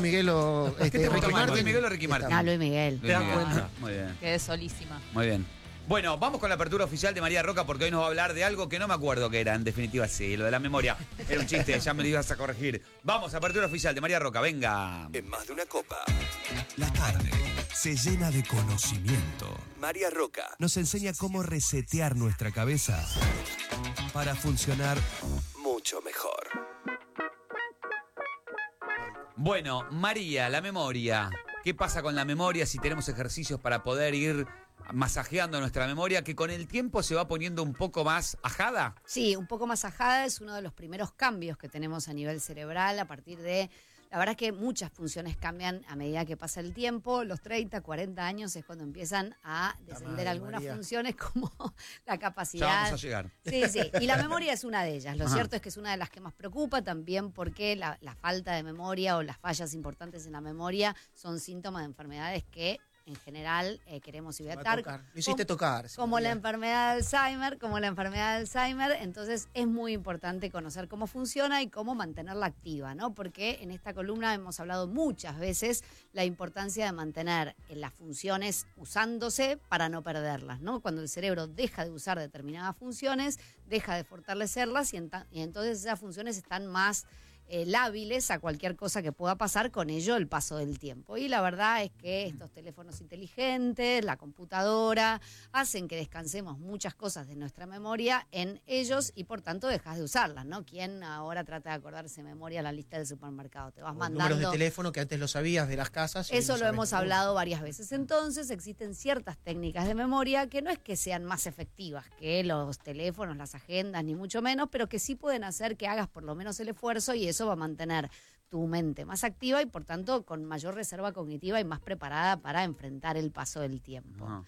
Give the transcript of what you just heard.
Miguel o ¿Qué te gusta Ricky más, Martin? Luis Miguel o Ricky Martin? No, Luis Miguel. Luis Miguel. cuenta. Muy bien, Quedé solísima. muy bien. Bueno, vamos con la apertura oficial de María Roca porque hoy nos va a hablar de algo que no me acuerdo que era, en definitiva sí, lo de la memoria. Era un chiste, ya me lo ibas a corregir. Vamos, apertura oficial de María Roca, venga. En Más de una Copa, la tarde se llena de conocimiento. María Roca nos enseña cómo resetear nuestra cabeza para funcionar mucho mejor. Bueno, María, la memoria. ¿Qué pasa con la memoria si tenemos ejercicios para poder ir masajeando nuestra memoria que con el tiempo se va poniendo un poco más ajada? Sí, un poco más ajada, es uno de los primeros cambios que tenemos a nivel cerebral a partir de... La verdad es que muchas funciones cambian a medida que pasa el tiempo. Los 30, 40 años es cuando empiezan a descender algunas funciones como la capacidad... Ya vamos a llegar. Sí, sí. Y la memoria es una de ellas. Lo Ajá. cierto es que es una de las que más preocupa también porque la falta de memoria o las fallas importantes en la memoria son síntomas de enfermedades que en general queremos evitar. Lo hiciste tocar. Como la enfermedad de Alzheimer, entonces es muy importante conocer cómo funciona y cómo mantenerla activa, ¿no? Porque en esta columna hemos hablado muchas veces la importancia de mantener las funciones usándose para no perderlas, ¿no? Cuando el cerebro deja de usar determinadas funciones, deja de fortalecerlas y entonces esas funciones están más lábiles a cualquier cosa que pueda pasar, con ello el paso del tiempo. Y la verdad es que estos teléfonos inteligentes, la computadora, hacen que descansemos muchas cosas de nuestra memoria en ellos y por tanto dejas de usarlas, ¿no? ¿Quién ahora trata de acordarse de memoria la lista del supermercado? Te vas mandando números de teléfono que antes lo sabías de las casas. y eso no lo sabes hemos ninguno. hablado varias veces. Entonces existen ciertas técnicas de memoria que no es que sean más efectivas que los teléfonos, las agendas, ni mucho menos, pero que sí pueden hacer que hagas por lo menos el esfuerzo y eso va a mantener tu mente más activa y por tanto con mayor reserva cognitiva y más preparada para enfrentar el paso del tiempo. Ajá.